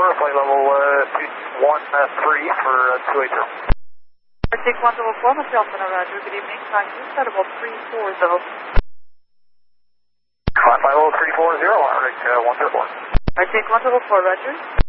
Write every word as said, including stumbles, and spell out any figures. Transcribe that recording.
flight level uh, two one three for uh, two eight zero. Arctic one double four, Mister Alpha, Roger. Good evening. Contact Credible three four zero. Climb by level three four zero, Arctic uh, one zero four. Arctic one double four, Roger.